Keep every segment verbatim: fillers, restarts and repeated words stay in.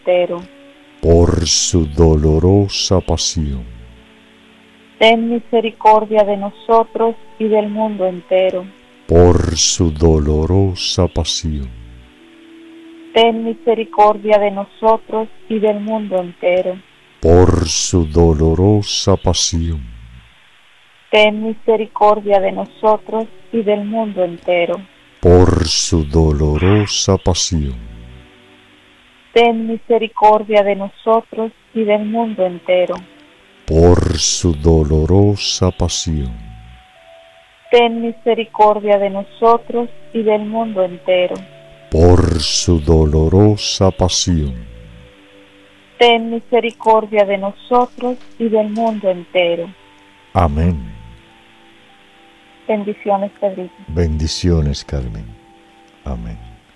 entero. Por su dolorosa pasión, ten misericordia de nosotros y del mundo entero. por su dolorosa pasión, ten misericordia de nosotros y del mundo entero. por su dolorosa pasión, ten misericordia de nosotros y del mundo entero. por su dolorosa pasión, ten misericordia de nosotros y del mundo entero. por su dolorosa pasión, ten misericordia de nosotros y del mundo entero. por su dolorosa pasión, ten misericordia de nosotros y del mundo entero. amén. Bendiciones, Pedrito. Bendiciones, Carmen. Amén.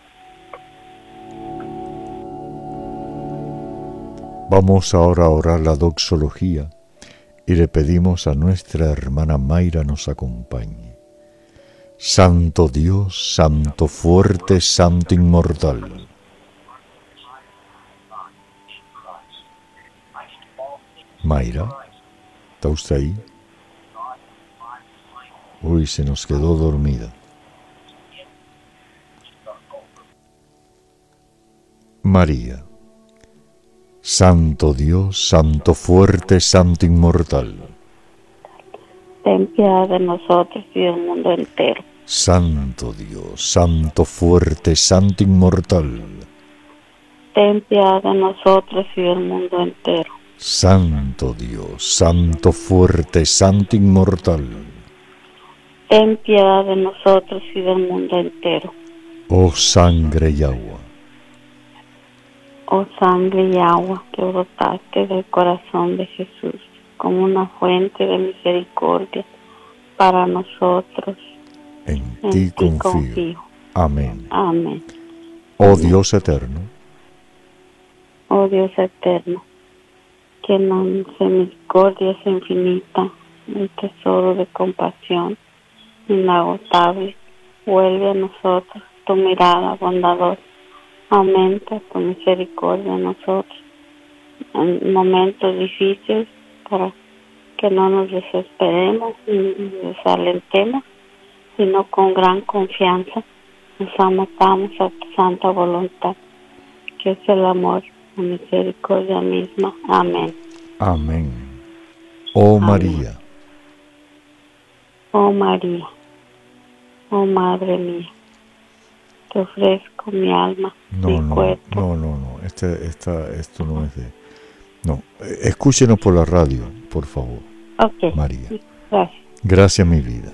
Vamos ahora a orar la doxología y le pedimos a nuestra hermana Mayra nos acompañe. Santo Dios, Santo fuerte, Santo inmortal. Mayra, ¿está usted ahí? Uy, se nos quedó dormida. María, Santo Dios, Santo fuerte, Santo inmortal. Ten piedad de nosotros y del mundo entero. Santo Dios, Santo fuerte, Santo inmortal. Ten piedad de nosotros y del mundo entero. Santo Dios, Santo fuerte, Santo inmortal. Ten piedad de nosotros y del mundo entero. Oh sangre y agua, Oh sangre y agua que brotaste del corazón de Jesús como una fuente de misericordia para nosotros. en, En ti ti confío. confío. Amén. Amén. Oh Dios eterno, Oh Dios eterno, que en su misericordia es infinita, un tesoro de compasión inagotable, vuelve a nosotros tu mirada bondadosa, aumenta tu misericordia en nosotros en momentos difíciles para que no nos desesperemos ni desalentemos, sino con gran confianza nos amatamos a tu santa voluntad, que es el amor, la misericordia misma. Amén. amén. Oh Amén. María, Oh María, oh Madre mía, te ofrezco mi alma, no, mi no, cuerpo. no, no, no, este, esta, esto no es de... No, eh, escúchenos por la radio, por favor, Ok, María. gracias. Gracias, mi vida.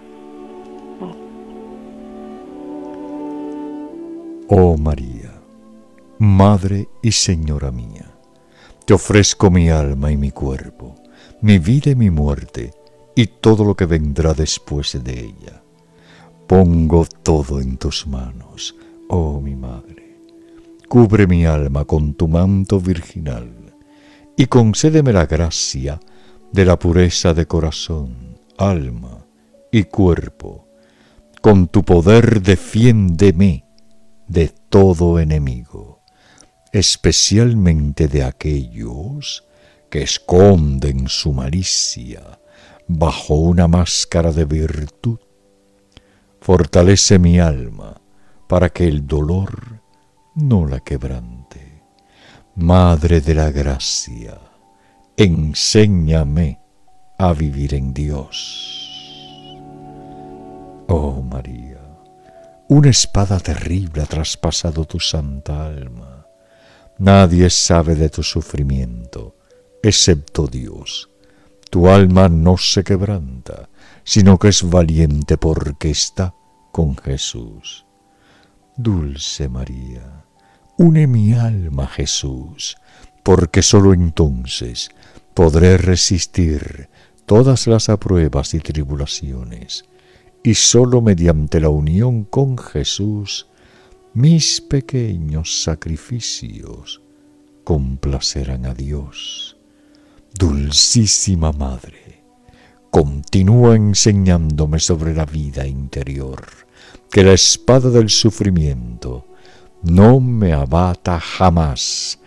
Oh María, Madre y Señora mía, te ofrezco mi alma y mi cuerpo, mi vida y mi muerte, y todo lo que vendrá después de ella. Pongo todo en tus manos, oh mi Madre. Cubre mi alma con tu manto virginal, y concédeme la gracia de la pureza de corazón, alma y cuerpo. Con tu poder defiéndeme de todo enemigo, especialmente de aquellos que esconden su malicia bajo una máscara de virtud. Fortalece mi alma para que el dolor no la quebrante. Madre de la gracia, enséñame a vivir en Dios. Oh María, una espada terrible ha traspasado tu santa alma. Nadie sabe de tu sufrimiento, excepto Dios. Tu alma no se quebranta, sino que es valiente porque está con Jesús. Dulce María, une mi alma a Jesús, porque sólo entonces podré resistir todas las pruebas y tribulaciones, y sólo mediante la unión con Jesús mis pequeños sacrificios complacerán a Dios. Dulcísima Madre, continúa enseñándome sobre la vida interior, que la espada del sufrimiento no me abata jamás,